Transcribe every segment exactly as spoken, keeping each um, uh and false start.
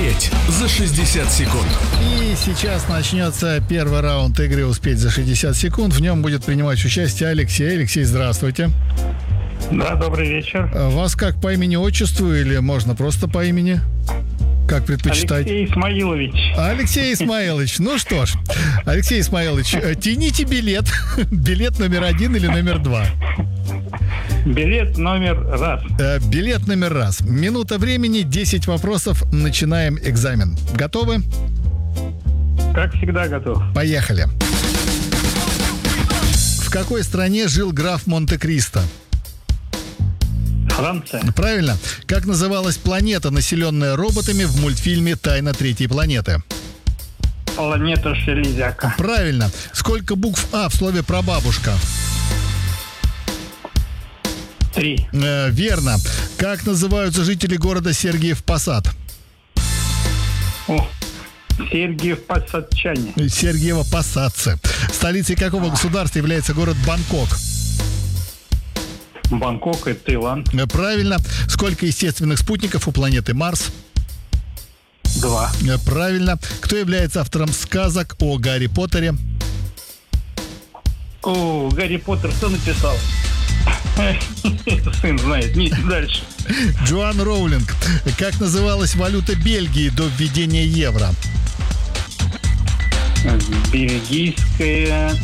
Успеть за шестьдесят секунд. И сейчас начнется первый раунд игры «Успеть за шестьдесят секунд». В нем будет принимать участие Алексей. Алексей, здравствуйте. Да, добрый вечер. Вас как, по имени-отчеству или можно просто по имени? Как предпочитаете? Алексей Исмаилович. Алексей Исмаилович. Ну что ж, Алексей Исмаилович, тяните билет. Билет номер один или номер два? Билет номер раз. Билет номер раз. Минута времени, десять вопросов. Начинаем экзамен. Готовы? Как всегда готов. Поехали. В какой стране жил граф Монте-Кристо? Франция. Правильно. Как называлась планета, населенная роботами в мультфильме «Тайна третьей планеты»? Планета Железяка. Правильно. Сколько букв А в слове «прабабушка»? Три. Э, верно. Как называются жители города Сергиев Посад? О, Сергиев Посадчане. Сергиево Посадцы. Столицей какого государства является город Бангкок? Бангкок и Таиланд. Э, правильно. Сколько естественных спутников у планеты Марс? Два. Э, правильно. Кто является автором сказок о Гарри Поттере? О, Гарри Поттер что написал? Это сын знает. Не, дальше. Джоан Роулинг. Как называлась валюта Бельгии до введения евро? Бельгийская...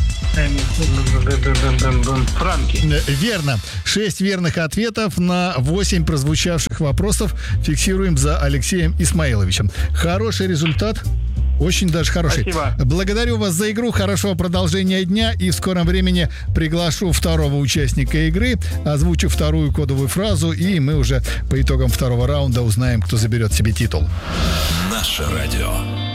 Франки. Верно. Шесть верных ответов на восемь прозвучавших вопросов фиксируем за Алексеем Исмаиловичем. Хороший результат. Очень даже хороший. Спасибо. Благодарю вас за игру, хорошего продолжения дня, и в скором времени приглашу второго участника игры, озвучу вторую кодовую фразу, и мы уже по итогам второго раунда узнаем, кто заберет себе титул. Наше радио.